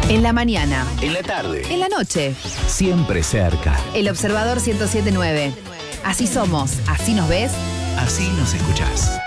En la mañana. En la tarde. En la noche. Siempre cerca. El Observador 107.9. Así somos, así nos ves. Así nos escuchás.